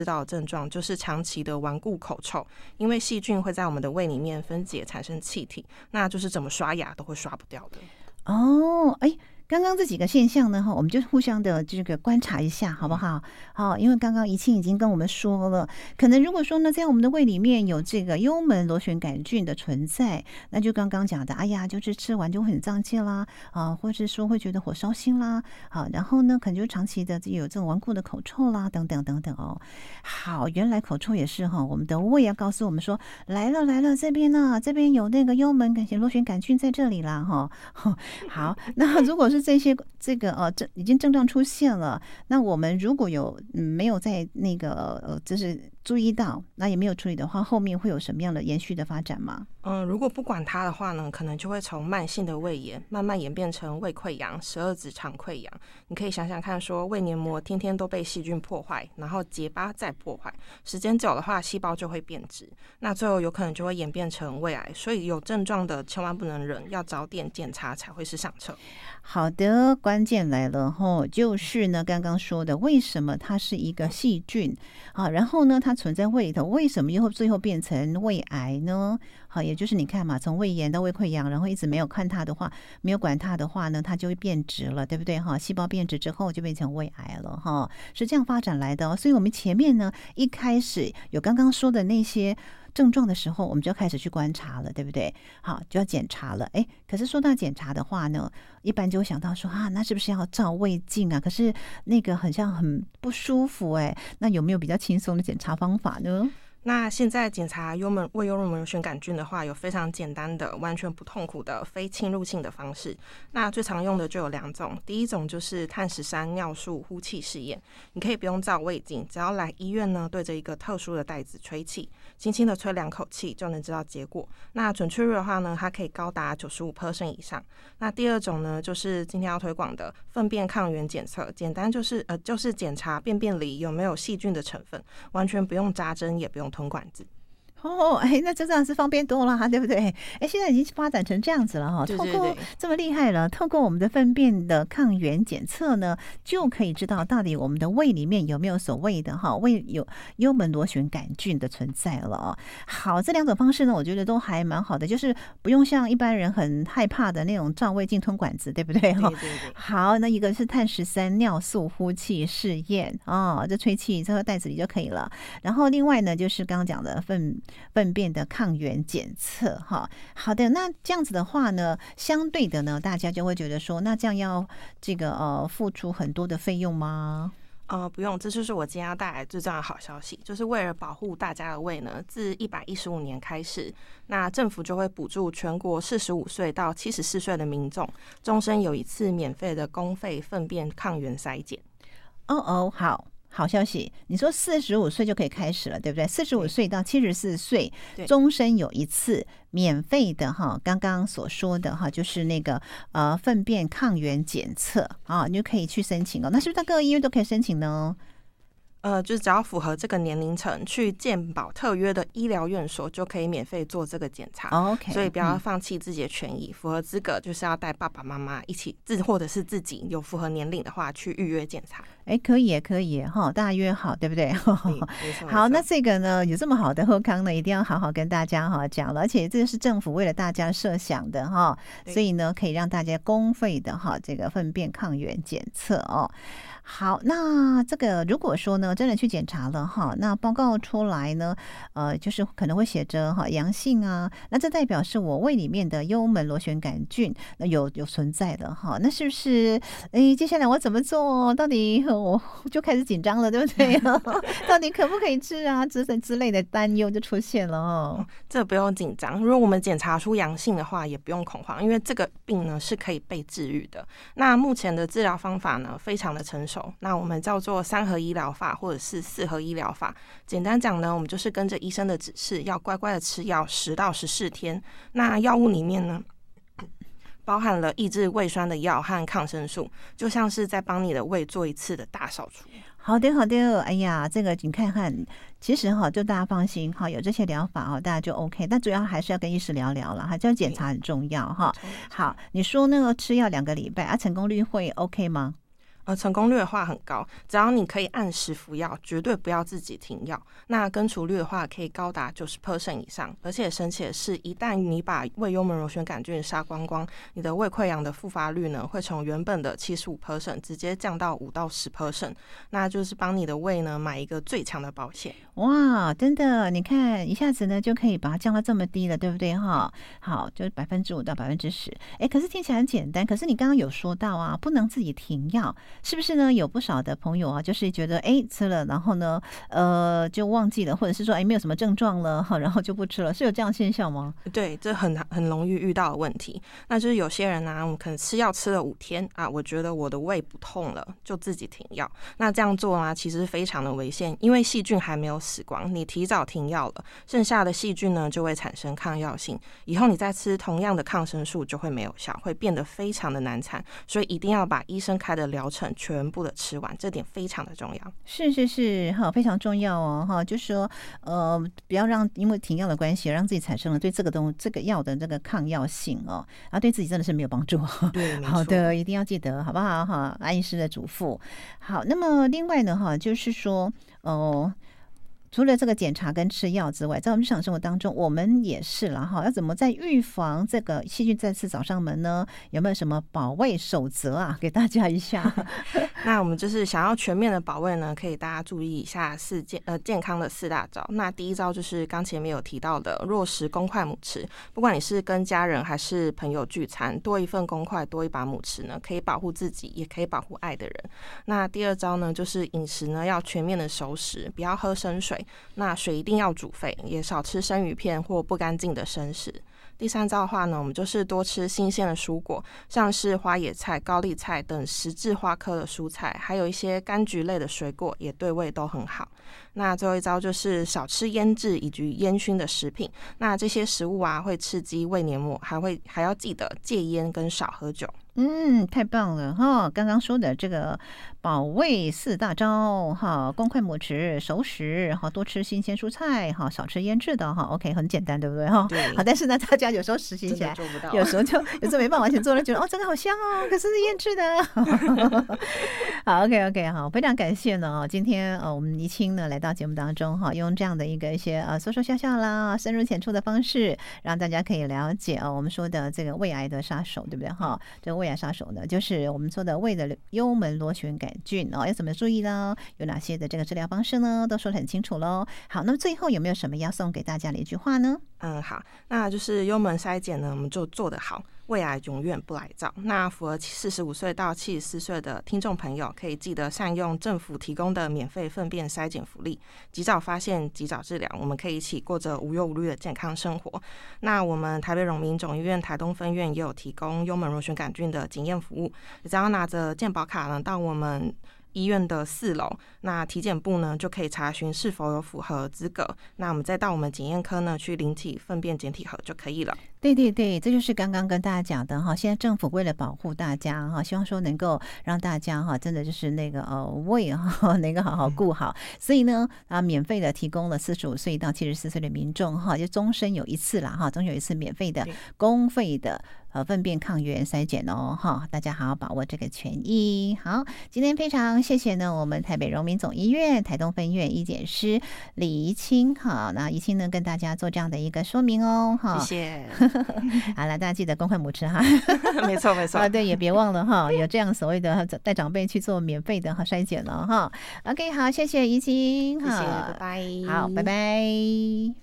知道的症状就是长期的顽固口臭，因为细菌会在我们的胃里面分解产生气体，那就是怎么刷牙都会刷不掉的。 哦，哎，刚刚这几个现象呢，我们就互相的这个观察一下，好不好？好，因为刚刚怡庆已经跟我们说了，可能如果说呢，在我们的胃里面有这个幽门螺旋杆菌的存在，那就刚刚讲的，哎呀，就是吃完就会很胀气啦，或是说会觉得火烧心啦，然后呢，可能就长期的有这种顽固的口臭啦，等等等等哦。好，原来口臭也是我们的胃要告诉我们说，来了来了，这边呢，这边有那个幽门螺旋杆菌在这里啦，好，那如果是这个已经症状出现了，那我们如果有没有在那个就是注意到，那也没有处理的话，后面会有什么样的延续的发展吗？ 如果不管它的话呢，可能就会从慢性的胃炎慢慢演变成胃溃疡、十二指肠溃疡。你可以想想看说，胃黏膜天天都被细菌破坏，然后结疤再破坏，时间久的话，细胞就会变质，那最后有可能就会演变成胃癌。所以有症状的千万不能忍，要早点检查才会是上策。 好的，关键来了就是呢，刚刚说的，为什么它是一个细菌然后呢，它存在胃里头，为什么又最后变成胃癌呢？好，也就是你看嘛，从胃炎到胃溃疡，然后一直没有看它的话，没有管它的话呢，它就会变质了，对不对？细胞变质之后就变成胃癌了是这样发展来的所以我们前面呢一开始有刚刚说的那些症状的时候，我们就开始去观察了，对不对？好，就要检查了。可是说到检查的话呢，一般就会想到说那是不是要照胃镜啊？可是那个很像很不舒服那有没有比较轻松的检查方法呢？ 那现在检查胃幽门螺旋杆菌的话，有非常简单的、完全不痛苦的非侵入性的方式。那最常用的就有2种，第一种就是碳13尿素呼气试验，你可以不用照胃镜，只要来医院呢，对着一个特殊的袋子吹气，轻轻的吹2口气就能知道结果。那准确率的话呢，它可以高达95% 以上。那第二种呢，就是今天要推广的粪便抗原检测，简单就是检查便便里有没有细菌的成分，完全不用扎针，也不用吞管子。 那这样是方便多了对不对？现在已经发展成这样子了对对对， 透过这么厉害了，透过我们的粪便的抗原检测呢，就可以知道到底我们的胃里面有没有所谓的胃有幽门螺旋杆菌的存在了好，这2种方式呢，我觉得都还蛮好的，就是不用像一般人很害怕的那种照胃镜吞管子，对不对？ 对对对。 好，那一个是碳13尿素呼气试验这吹气这个袋子里就可以了。然后另外呢，就是刚刚讲的粪便的抗原检测好的，那这样子的话呢，相对的呢，大家就会觉得说，那这样要这个付出很多的费用吗？ 不用，这就是我今天要带来最重要的好消息，就是为了保护大家的胃呢，自115年开始，那政府就会补助全国45岁到74岁的民众，终身有一次免费的公费粪便抗原筛检。 好消息，你说45岁就可以开始了，对不对？45岁到74岁，终身有一次免费的刚刚所说的就是那个粪便抗原检测你就可以去申请那是不是在各个医院都可以申请呢？ 就是只要符合这个年龄层，去健保特约的医疗院所就可以免费做这个检查。 OK， 所以不要放弃自己的权益，符合资格就是要带爸爸妈妈一起或者是自己有符合年龄的话去预约检查。 可以大家约好，对不对？好，那这个呢，有这么好的贺康呢，一定要好好跟大家讲了，而且这是政府为了大家设想的所以呢，可以让大家公费的这个粪便抗原检测好，那这个如果说呢，真的去检查了那报告出来呢，就是可能会写着阳性那这代表是我胃里面的幽门螺旋杆菌那有存在的那是不是接下来我怎么做？到底我就开始紧张了，对不对？到底可不可以吃之类的担忧就出现了这不用紧张，如果我们检查出阳性的话，也不用恐慌，因为这个病呢是可以被治愈的。那目前的治疗方法呢，非常的成熟。那我们叫做3合医疗法或者是4合医疗法。简单讲呢，我们就是跟着医生的指示，要乖乖的吃药10到14天。那药物里面呢，包含了抑制胃酸的药和抗生素，就像是在帮你的胃做一次的大扫除。 好的，哎呀，这个你看看，其实就大家放心有这些疗法大家就 OK， 但主要还是要跟医师聊聊了这样检查很重要好，你说那个吃药2个礼拜成功率会 OK 吗？ 成功率的话很高，只要你可以按时服药，绝对不要自己停药。那根除率的话可以高达90% 以上，而且神奇的是，一旦你把胃幽门螺旋杆菌杀光光，你的胃溃疡的复发率呢会从原本的75% 直接降到5到10%，那就是帮你的胃呢买一个最强的保险。 哇，真的，你看一下子呢就可以把它降到这么低了，对不对哈？好，就是5%到10%。可是听起来很简单，可是你刚刚有说到啊，不能自己停药。是不是呢？有不少的朋友啊，就是觉得吃了，然后呢，就忘记了，或者是说没有什么症状了，然后就不吃了，是有这样的现象吗？ 对，这很容易遇到的问题。那就是有些人啊，我们可能吃药吃了5天啊，我觉得我的胃不痛了，就自己停药。那这样做啊，其实非常的危险，因为细菌还没有死光，你提早停药了，剩下的细菌呢就会产生抗药性，以后你再吃同样的抗生素就会没有效，会变得非常的难产。所以一定要把医生开的疗程全部的吃完，这点非常的重要。 是哈，非常重要哦哈，就是说不要让因为停药的关系让自己产生了对这个药的这个抗药性哦，然后对自己真的是没有帮助。 对，没错。 好的，一定要记得好不好哈？安医师的嘱咐。好，那么另外呢哈，就是说除了这个检查跟吃药之外，在我们日常生活当中，我们也是啦哈，要怎么在预防这个细菌再次找上门呢？有没有什么保卫守则啊？给大家一下。 那我们就是想要全面的保卫呢，可以大家注意一下健康的4大招。那第一招就是刚前面有提到的落实公筷母匙，不管你是跟家人还是朋友聚餐，多一份公筷多一把母匙呢，可以保护自己，也可以保护爱的人。那第二招呢，就是饮食呢要全面的熟食，不要喝生水。那水一定要煮沸，也少吃生鱼片或不干净的生食。第3招的话呢，我们就是多吃新鲜的蔬果，像是花椰菜、高丽菜等十字花科的蔬菜，还有一些柑橘类的水果，也对胃都很好。那最后一招就是少吃腌制以及烟熏的食品，那这些食物啊会刺激胃黏膜，还要记得戒烟跟少喝酒。 太棒了哈！刚刚说的这个保卫4大招哈，公筷母匙、熟食哈，多吃新鲜蔬菜哈，少吃腌制的哈。OK， 很简单，对不对哈？ 对。 好，但是呢，大家有时候实行起来，有时候没办法完全做了，觉得真的好香哦，可是是腌制的。好 ，OK， 好，非常感谢呢。今天我们宜清呢来到节目当中哈，用这样的一些说说笑笑啦，深入浅出的方式，让大家可以了解我们说的这个胃癌的杀手，对不对哈？这个胃癌杀手呢，就是我们说的胃的幽门螺旋杆菌要怎么注意呢？有哪些的这个治疗方式呢？都说得很清楚喽。好，那么最后有没有什么要送给大家的一句话呢？ 好，那就是幽门筛检呢，我们就做得好，胃癌永远不来找。那符合45岁到74岁的听众朋友，可以记得善用政府提供的免费粪便筛检福利，及早发现，及早治疗，我们可以一起过着无忧无虑的健康生活。那我们台北荣民总医院台东分院也有提供幽门螺旋杆菌的检验服务，只要拿着健保卡呢，到我们医院的4楼，那体检部呢就可以查询是否有符合资格，那我们再到我们检验科呢去领取粪便检体盒就可以了。 对，这就是刚刚跟大家讲的哈。现在政府为了保护大家哈，希望说能够让大家哈，真的就是那个胃哈能够好好顾好，所以呢免费的提供了45岁到74岁的民众哈，就终身有一次啦哈，终身有一次免费的公费的粪便抗原筛检哦哈，大家好好把握这个权益。好，今天非常谢谢呢我们台北荣民总医院台东分院医检师李宜清哈，那宜清呢跟大家做这样的一个说明哦哈， 谢谢。 好了，大家记得公筷母匙哈。 没错对，也别忘了哈，有这样所谓的带长辈去做免费的筛检了哈。OK， 好，谢谢宜清， 谢谢，拜拜。 好，拜拜。